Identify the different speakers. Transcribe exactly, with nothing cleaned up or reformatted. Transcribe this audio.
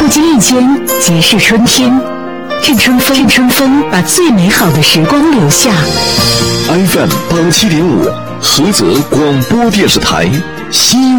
Speaker 1: 不经意间即是春天。趁春风，趁春风，把最美好的时光留下。
Speaker 2: F M 八七点五，菏泽广播电视台，西